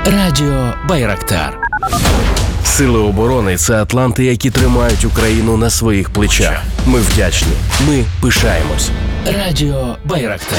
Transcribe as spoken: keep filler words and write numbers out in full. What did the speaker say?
Радіо Байрактар. Сили оборони – це атланти, які тримають Україну на своїх плечах. Ми вдячні. Ми пишаємось. Радіо Байрактар.